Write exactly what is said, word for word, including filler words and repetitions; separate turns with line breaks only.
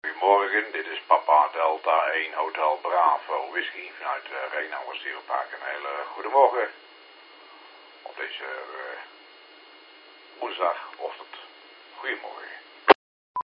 Goedemorgen, dit is Papa Delta één Hotel Bravo Whisky vanuit uh, Rena Westierenpark. Een hele goede morgen op deze uh, woensdagochtend. Goedemorgen.